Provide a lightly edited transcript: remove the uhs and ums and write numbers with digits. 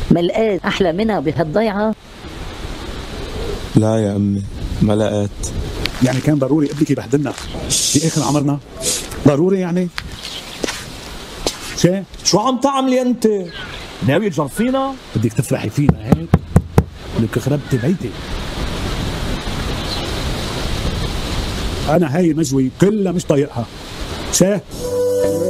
ما لقيت احلى منها بهالضيعه؟ لا يا امي ما لقيت. يعني كان ضروري ابنك يبهدلنا باخر عمرنا؟ ضروري يعني؟ شو عم تعملي انت؟ ناوي تجرفينا؟ بدك تفرحي فينا هيك؟ لك خربتي بيتي. انا هاي نجوي كلها مش طايقها.